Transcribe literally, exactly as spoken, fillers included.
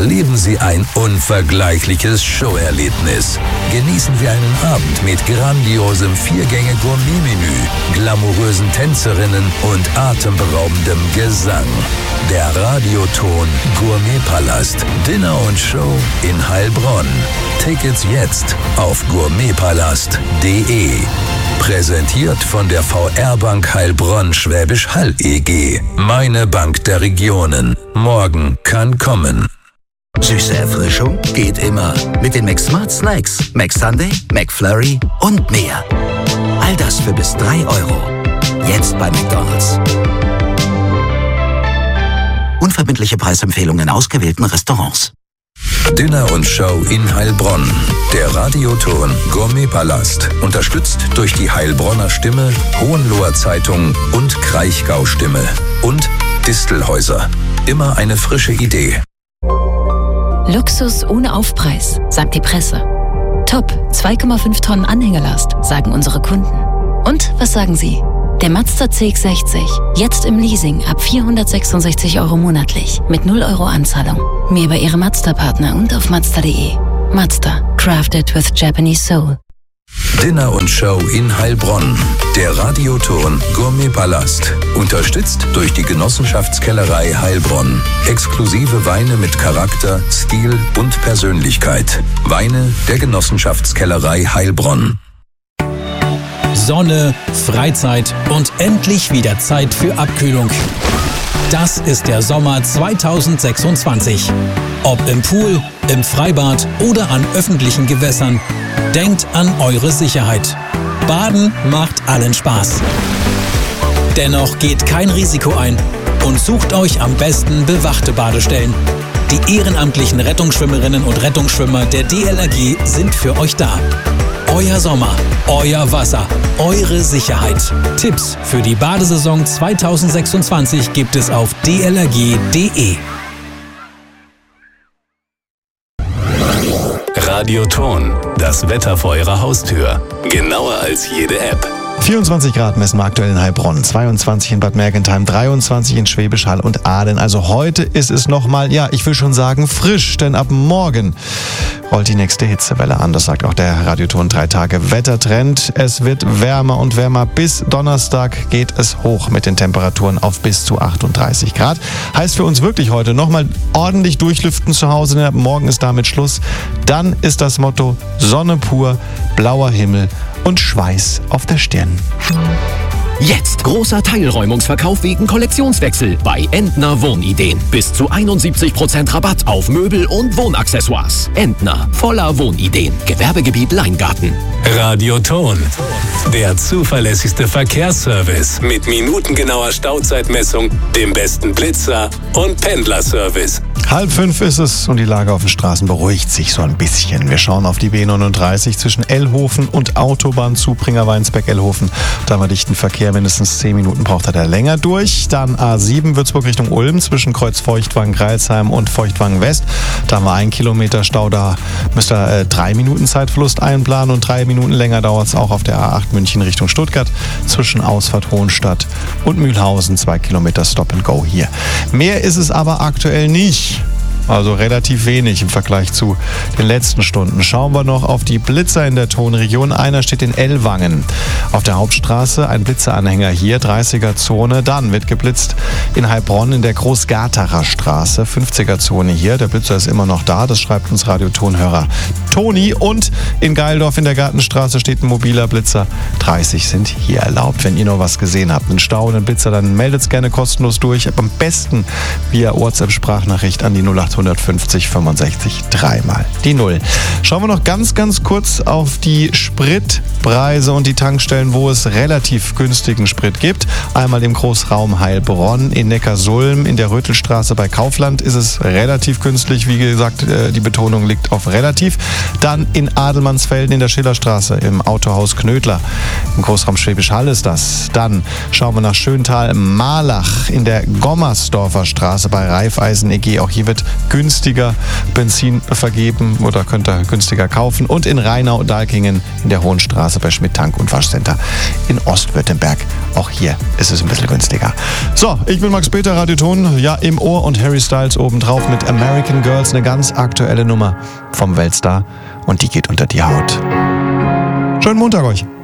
erleben Sie ein unvergleichliches Showerlebnis. Genießen Sie einen Abend mit grandiosem Viergänge-Gourmet-Menü, glamourösen Tänzerinnen und atemberaubendem Gesang. Der Radioton Gourmetpalast, Dinner und Show in Heilbronn. Tickets jetzt auf gourmetpalast punkt de. Präsentiert von der V R-Bank Heilbronn Schwäbisch Hall E G. Meine Bank der Regionen. Morgen kann kommen. Süße Erfrischung geht immer mit den McSmart Snacks, McSunday, McFlurry und mehr. All das für bis drei Euro. Jetzt bei McDonald's. Unverbindliche Preisempfehlungen in ausgewählten Restaurants. Dinner und Show in Heilbronn. Der Radioton Gourmetpalast. Unterstützt durch die Heilbronner Stimme, Hohenloher Zeitung und Kraichgau Stimme. Und Distelhäuser. Immer eine frische Idee. Luxus ohne Aufpreis, sagt die Presse. Top, zwei Komma fünf Tonnen Anhängerlast, sagen unsere Kunden. Und was sagen Sie? Der Mazda C X sechzig, jetzt im Leasing ab vierhundertsechsundsechzig Euro monatlich, mit null Euro Anzahlung. Mehr bei Ihrem Mazda-Partner und auf mazda punkt de. Mazda, crafted with Japanese soul. Dinner und Show in Heilbronn. Der Radioton Gourmetpalast. Unterstützt durch die Genossenschaftskellerei Heilbronn. Exklusive Weine mit Charakter, Stil und Persönlichkeit. Weine der Genossenschaftskellerei Heilbronn. Sonne, Freizeit und endlich wieder Zeit für Abkühlung. Das ist der Sommer zweitausendsechsundzwanzig. Ob im Pool, im Freibad oder an öffentlichen Gewässern, denkt an eure Sicherheit. Baden macht allen Spaß. Dennoch geht kein Risiko ein und sucht euch am besten bewachte Badestellen. Die ehrenamtlichen Rettungsschwimmerinnen und Rettungsschwimmer der D L R G sind für euch da. Euer Sommer, euer Wasser, eure Sicherheit. Tipps für die Badesaison zweitausendsechsundzwanzig gibt es auf d l r g punkt de. Radioton, das Wetter vor Ihrer Haustür. Genauer als jede App. vierundzwanzig Grad messen wir aktuell in Heilbronn, zweiundzwanzig in Bad Mergentheim, dreiundzwanzig in Schwäbisch Hall und Aalen. Also heute ist es nochmal, ja, ich will schon sagen frisch, denn ab morgen rollt die nächste Hitzewelle an. Das sagt auch der Radioton drei Tage Wettertrend. Es wird wärmer und wärmer. Bis Donnerstag geht es hoch mit den Temperaturen auf bis zu achtunddreißig Grad. Heißt für uns wirklich heute nochmal ordentlich durchlüften zu Hause, denn ab morgen ist damit Schluss. Dann ist das Motto Sonne pur, blauer Himmel und Schweiß auf der Stirn. Jetzt großer Teilräumungsverkauf wegen Kollektionswechsel bei Entner Wohnideen. Bis zu einundsiebzig Prozent Rabatt auf Möbel und Wohnaccessoires. Entner, voller Wohnideen. Gewerbegebiet Leingarten. Radioton, der zuverlässigste Verkehrsservice mit minutengenauer Stauzeitmessung, dem besten Blitzer und Pendlerservice. Halb fünf ist es und die Lage auf den Straßen beruhigt sich so ein bisschen. Wir schauen auf die B neununddreißig zwischen Ellhofen und Autobahnzubringer Weinsberg-Ellhofen. Da haben wir dichten Verkehr, mindestens zehn Minuten braucht er da länger durch. Dann A sieben Würzburg Richtung Ulm zwischen Kreuz Feuchtwangen-Greilsheim und Feuchtwangen-West. Da haben wir einen Kilometer Stau, da müsst ihr äh, drei Minuten Zeitverlust einplanen und drei Minuten länger dauert es auch auf der A acht München Richtung Stuttgart zwischen Ausfahrt Hohenstadt und Mühlhausen. Zwei Kilometer Stop and Go hier. Mehr ist es aber aktuell nicht. Also relativ wenig im Vergleich zu den letzten Stunden. Schauen wir noch auf die Blitzer in der Tonregion. Einer steht in Ellwangen. Auf der Hauptstraße ein Blitzeranhänger hier, dreißiger Zone. Dann wird geblitzt in Heilbronn in der Großgartacher Straße, fünfziger Zone hier. Der Blitzer ist immer noch da, das schreibt uns Radiotonhörer Toni. Und in Geildorf in der Gartenstraße steht ein mobiler Blitzer. dreißig sind hier erlaubt. Wenn ihr noch was gesehen habt, einen Stau, einen Blitzer, dann meldet es gerne kostenlos durch. Am besten via WhatsApp-Sprachnachricht an die null acht hundertfünfzig fünfundsechzig dreimal die Null. Schauen wir noch ganz, ganz kurz auf die Spritpreise und die Tankstellen, wo es relativ günstigen Sprit gibt. Einmal im Großraum Heilbronn, in Neckarsulm, in der Rötelstraße bei Kaufland ist es relativ günstig. Wie gesagt, die Betonung liegt auf relativ. Dann in Adelmannsfelden in der Schillerstraße im Autohaus Knödler. Im Großraum Schwäbisch Hall ist das. Dann schauen wir nach Schöntal-Marlach in der Gommersdorfer Straße bei Raiffeisen E G. Auch hier wird günstiger Benzin vergeben oder könnt ihr günstiger kaufen. Und in Rheinau-Dalkingen in der Hohenstraße bei Schmidt Tank- und Waschcenter in Ostwürttemberg. Auch hier ist es ein bisschen günstiger. So, ich bin Max Peter, Radioton, ja im Ohr und Harry Styles obendrauf mit American Girls, eine ganz aktuelle Nummer vom Weltstar und die geht unter die Haut. Schönen Montag euch.